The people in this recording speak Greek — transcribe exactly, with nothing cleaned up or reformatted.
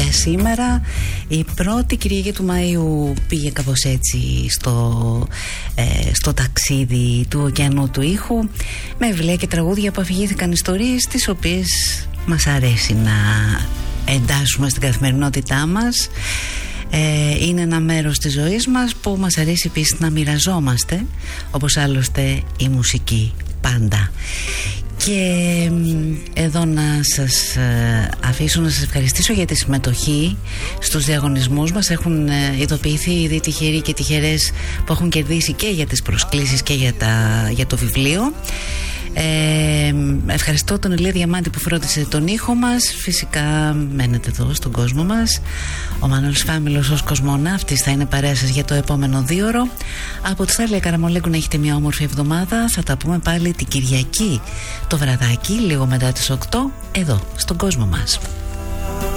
για σήμερα. Η πρώτη Κυριακή του Μαΐου πήγε κάπως έτσι στο, ε, στο ταξίδι του ωκεανού του ήχου, με βιβλία και τραγούδια που αφηγήθηκαν ιστορίες τις οποίες μας αρέσει να εντάσσουμε στην καθημερινότητά μας. Ε, είναι ένα μέρος της ζωής μας που μας αρέσει επίσης να μοιραζόμαστε, όπως άλλωστε η μουσική πάντα. Και εδώ να σας αφήσω να σας ευχαριστήσω για τη συμμετοχή στους διαγωνισμούς μας. Έχουν ειδοποιηθεί ήδη τυχεροί και τυχερές που έχουν κερδίσει και για τις προσκλήσεις και για, τα, για το βιβλίο. Ε, ευχαριστώ τον Ηλία Διαμάντη που φρόντισε τον ήχο μας. Φυσικά μένετε εδώ στον κόσμο μας. Ο Μανώλης Φάμιλος ως κοσμοναύτης θα είναι παρέα σας για το επόμενο δίωρο. Από τη Θάλια Καραμολέγκου να έχετε μια όμορφη εβδομάδα. Θα τα πούμε πάλι την Κυριακή το βραδάκι, λίγο μετά τις οκτώ, εδώ στον κόσμο μας.